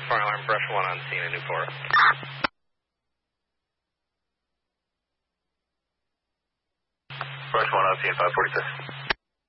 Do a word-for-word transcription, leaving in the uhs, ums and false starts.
fire alarm, brush one on scene in Newport. Brush one on scene, five forty-six.